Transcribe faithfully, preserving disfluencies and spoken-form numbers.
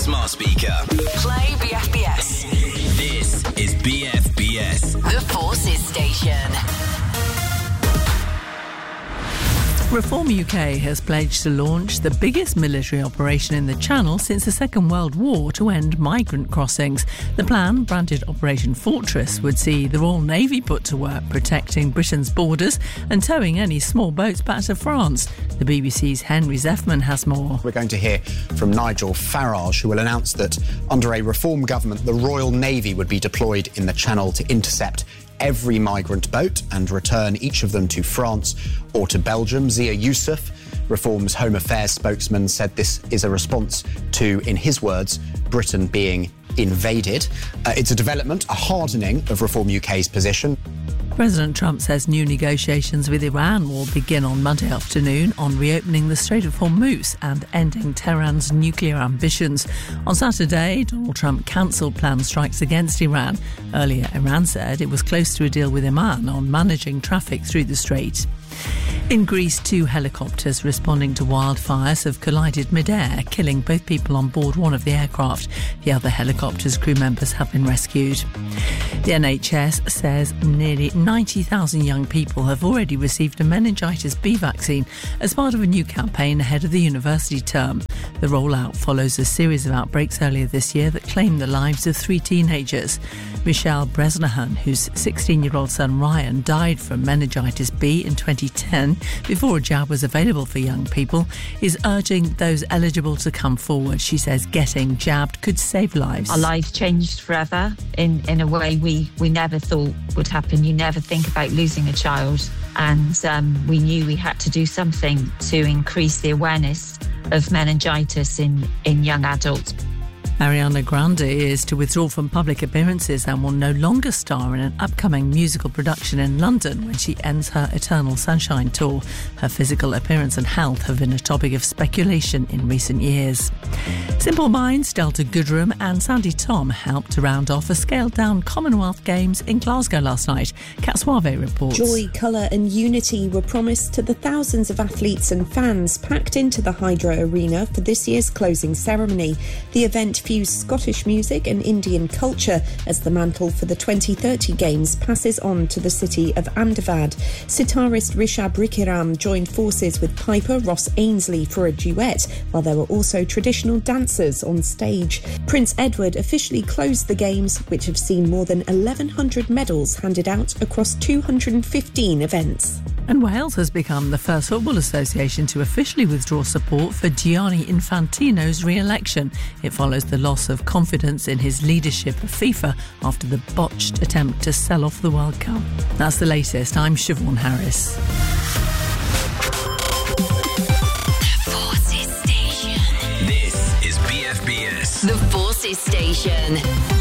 smart speaker. Play B F B S. This is B F B S. The Forces Station. Reform U K has pledged to launch the biggest military operation in the Channel since the Second World War to end migrant crossings. The plan, branded Operation Fortress, would see the Royal Navy put to work protecting Britain's borders and towing any small boats back to France. The B B C's Henry Zeffman has more. We're going to hear from Nigel Farage, who will announce that under a Reform government, the Royal Navy would be deployed in the Channel to intercept every migrant boat and return each of them to France or to Belgium. Zia Youssef, Reform's Home Affairs spokesman, said this is a response to, in his words, Britain being invaded. Uh, it's a development, a hardening of Reform U K's position. President Trump says new negotiations with Iran will begin on Monday afternoon on reopening the Strait of Hormuz and ending Tehran's nuclear ambitions. On Saturday, Donald Trump cancelled planned strikes against Iran. Earlier, Iran said it was close to a deal with Oman on managing traffic through the strait. In Greece, two helicopters responding to wildfires have collided mid-air, killing both people on board one of the aircraft. The other helicopter's crew members have been rescued. The N H S says nearly ninety thousand young people have already received a meningitis B vaccine as part of a new campaign ahead of the university term. The rollout follows a series of outbreaks earlier this year that claimed the lives of three teenagers. Michelle Bresnahan, whose sixteen-year-old son Ryan died from meningitis B in twenty ten before a jab was available for young people, is urging those eligible to come forward. She says getting jabbed could save lives. Our lives changed forever in, in a way we, we never thought would happen. You never think about losing a child, and um, we knew we had to do something to increase the awareness of meningitis in, in young adults. Ariana Grande is to withdraw from public appearances and will no longer star in an upcoming musical production in London when she ends her Eternal Sunshine tour. Her physical appearance and health have been a topic of speculation in recent years. Simple Minds, Delta Goodrem and Sandy Tom helped to round off a scaled-down Commonwealth Games in Glasgow last night. Kat Suave reports. Joy, colour and unity were promised to the thousands of athletes and fans packed into the Hydro Arena for this year's closing ceremony. The event fused Scottish music and Indian culture as the mantle for the twenty thirty Games passes on to the city of Ahmedabad. Sitarist Rishabh Rikiram joined forces with piper Ross Ainsley for a duet, while there were also traditional dancers on stage. Prince Edward officially closed the Games, which have seen more than eleven hundred medals handed out across two hundred fifteen events. And Wales has become the first football association to officially withdraw support for Gianni Infantino's re-election. It follows the loss of confidence in his leadership of FIFA after the botched attempt to sell off the World Cup. That's the latest. I'm Siobhan Harris. The Forces Station. This is B F B S. The Forces Station.